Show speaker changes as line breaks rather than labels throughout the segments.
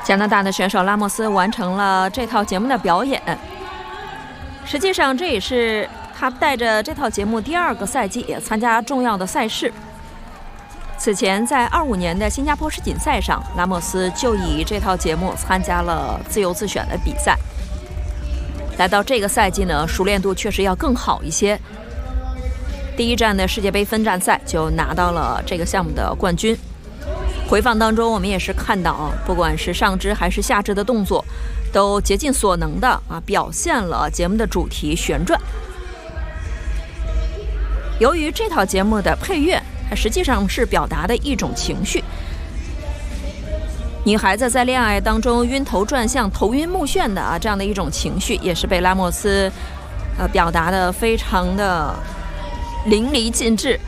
加拿大的选手拉莫斯完成了这套节目的表演，实际上这也是他带着这套节目第2个赛季也参加重要的赛事。此前在25年的新加坡世锦赛上，拉莫斯就以这套节目参加了自由自选的比赛。来到这个赛季呢，熟练度确实要更好一些。第1站的世界杯分站赛就拿到了这个项目的冠军。回放当中我们也是看到不管是上肢还是下肢的动作都竭尽所能的表现了节目的主题旋转。由于这套节目的配乐它实际上是表达的一种情绪，女孩子在恋爱当中晕头转向、头晕目眩的这样的一种情绪，也是被拉莫斯表达的非常的淋漓尽致。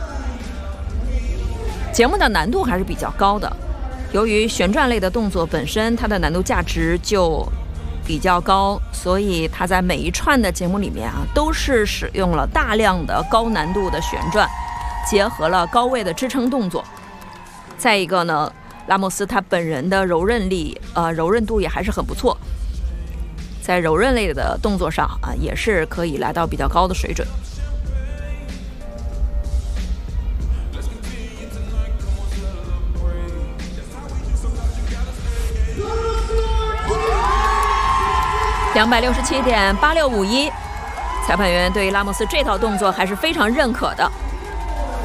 节目的难度还是比较高的，由于旋转类的动作本身它的难度价值就比较高，所以它在每一串的节目里面都是使用了大量的高难度的旋转，结合了高位的支撑动作。再一个呢，拉莫斯他本人的柔韧度也还是很不错，在柔韧类的动作上也是可以来到比较高的水准。267.8651，裁判员对拉莫斯这套动作还是非常认可的。